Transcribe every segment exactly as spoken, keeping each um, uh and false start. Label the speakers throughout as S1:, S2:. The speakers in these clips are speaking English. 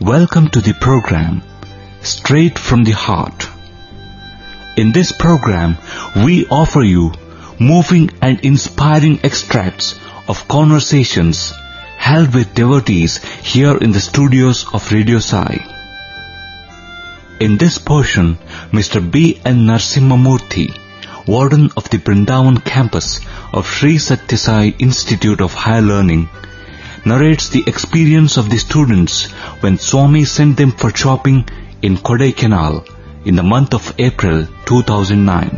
S1: Welcome to the program, Straight from the Heart. In this program, we offer you moving and inspiring extracts of conversations held with devotees here in the studios of Radio Sai. In this portion, Mister B. N. Narasimhamurthy, Warden of the Brindavan campus of Sri Sathya Sai Institute of Higher Learning, narrates the experience of the students when Swami sent them for shopping in Kodaikanal in the month of April two thousand nine.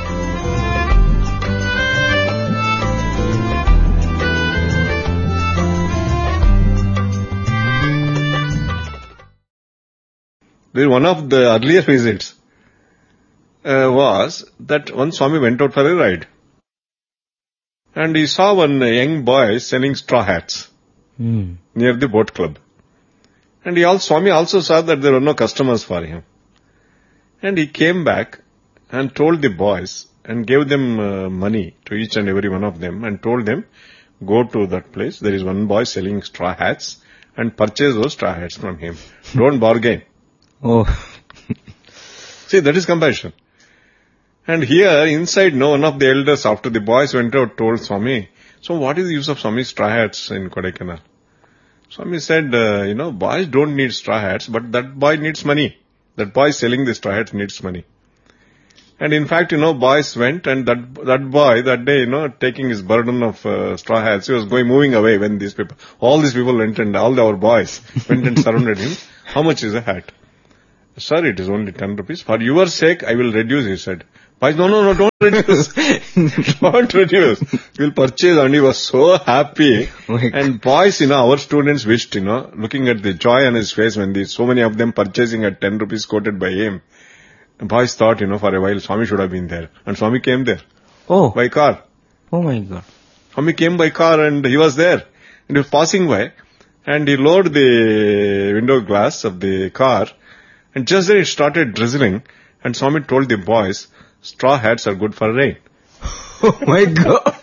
S2: One of the earlier visits uh, was that one Swami went out for a ride. And he saw one young boy selling straw hats mm. near the boat club. And he also, Swami also saw that there were no customers for him. And he came back and told the boys and gave them uh, money to each and every one of them and told them, go to that place. There is one boy selling straw hats and purchase those straw hats from him. Don't bargain.
S3: Oh.
S2: See, that is compassion. And here, inside, no one of the elders, after the boys went out, told Swami, so what is the use of Swami's straw hats in Kodaikanal? Swami said, uh, you know, boys don't need straw hats, but that boy needs money. That boy selling the straw hats needs money. And in fact, you know, boys went and that that boy, that day, you know, taking his burden of uh, straw hats, he was going, moving away when these people, all these people went and all our boys went and surrounded him. How much is a hat? Sir, it is only ten rupees. For your sake, I will reduce, he said. Boys, no, no, no, don't reduce. Don't reduce. We'll purchase. And he was so happy. Oh, and boys, you know, our students wished, you know, looking at the joy on his face when the, so many of them purchasing at ten rupees quoted by him. Boys thought, you know, for a while Swami should have been there. And Swami came there.
S3: Oh.
S2: By car.
S3: Oh my God.
S2: Swami came by car and he was there. And he was passing by. And he lowered the window glass of the car. And just then it started drizzling, and Swami told the boys, straw hats are good for rain.
S3: Oh my God.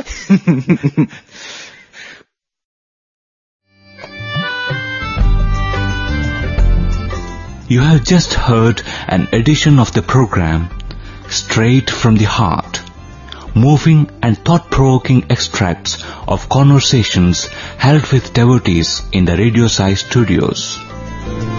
S1: You have just heard an edition of the program, Straight from the Heart, moving and thought-provoking extracts of conversations held with devotees in the Radio Sai studios.